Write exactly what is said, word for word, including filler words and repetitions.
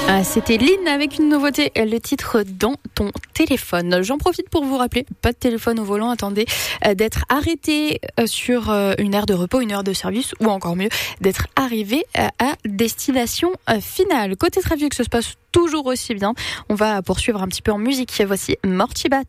Ah, c'était Lynn avec une nouveauté, le titre Dans ton téléphone. J'en profite pour vous rappeler, pas de téléphone au volant, attendez euh, d'être arrêté euh, sur euh, une aire de repos, une heure de service, ou encore mieux, d'être arrivé euh, à destination euh, finale. Côté trafic, ça se passe toujours aussi bien. On va poursuivre un petit peu en musique. Voici Mortibat.